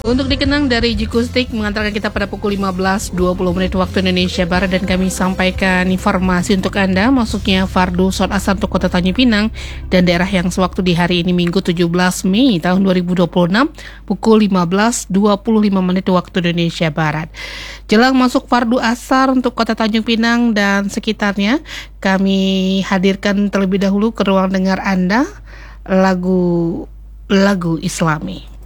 Untuk dikenang dari Jikustik mengantarkan kita pada pukul 15.20 menit waktu Indonesia Barat, dan kami sampaikan informasi untuk Anda masuknya fardu sholat asar untuk Kota Tanjung Pinang dan daerah yang sewaktu di hari ini Minggu 17 Mei tahun 2026 pukul 15.25 menit waktu Indonesia Barat. Jelang masuk fardu asar untuk Kota Tanjung Pinang dan sekitarnya, kami hadirkan terlebih dahulu ke ruang dengar Anda lagu Islami.